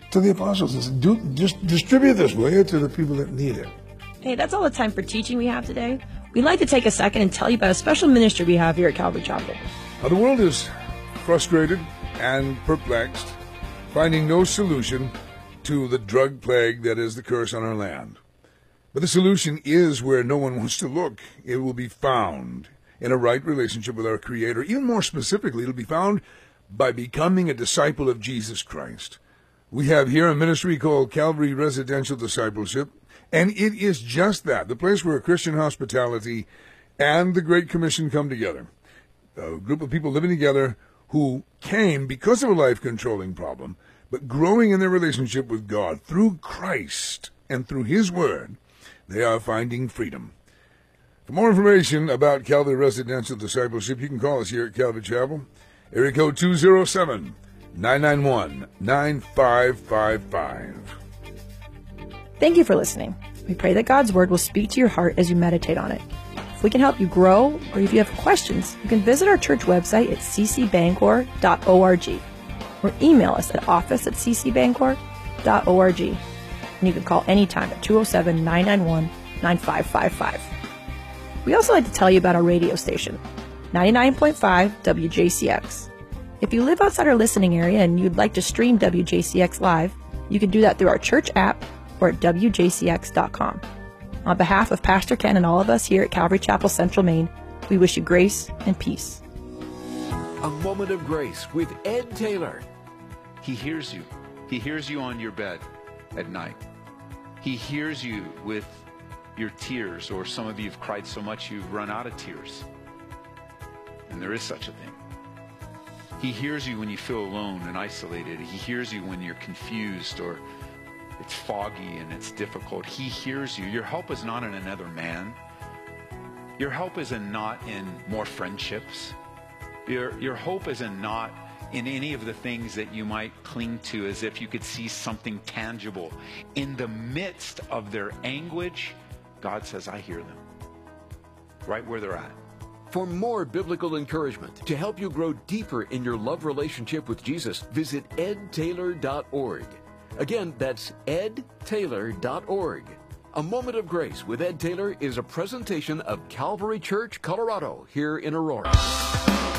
to the apostles and said, just distribute this, will you, to the people that need it. Hey, that's all the time for teaching we have today. We'd like to take a second and tell you about a special ministry we have here at Calvary Chapel. Now, the world is frustrated and perplexed, finding no solution to the drug plague that is the curse on our land. But the solution is where no one wants to look. It will be found in a right relationship with our Creator. Even more specifically, it'll be found by becoming a disciple of Jesus Christ. We have here a ministry called Calvary Residential Discipleship, and it is just that, the place where Christian hospitality and the Great Commission come together. A group of people living together who came because of a life-controlling problem, but growing in their relationship with God through Christ and through His Word, they are finding freedom. For more information about Calvary Residential Discipleship, you can call us here at Calvary Chapel. Area code 207-991-9555. Thank you for listening. We pray that God's Word will speak to your heart as you meditate on it. If we can help you grow, or if you have questions, you can visit our church website at ccbangor.org or email us at office@ccbangor.org. And you can call anytime at 207-991-9555. We also like to tell you about our radio station, 99.5 WJCX. If you live outside our listening area and you'd like to stream WJCX live, you can do that through our church app or at WJCX.com. On behalf of Pastor Ken and all of us here at Calvary Chapel Central Maine, we wish you grace and peace. A Moment of Grace with Ed Taylor. He hears you. He hears you on your bed at night. He hears you with your tears, or some of you have cried so much you've run out of tears. And there is such a thing. He hears you when you feel alone and isolated. He hears you when you're confused or it's foggy and it's difficult. He hears you. Your help is not in another man. Your hope is not in more friendships. Your hope is not in any of the things that you might cling to as if you could see something tangible. In the midst of their anguish, God says, I hear them. Right where they're at. For more biblical encouragement to help you grow deeper in your love relationship with Jesus, visit edtaylor.org. Again, that's edtaylor.org. A Moment of Grace with Ed Taylor is a presentation of Calvary Church, Colorado, here in Aurora.